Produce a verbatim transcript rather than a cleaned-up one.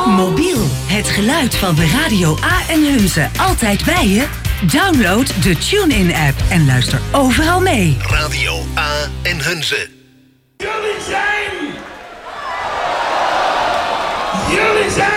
Mobiel, het geluid van de Radio A en Hunze altijd bij je? Download de TuneIn-app en luister overal mee. Radio A en Hunze. Jullie zijn... Jullie zijn...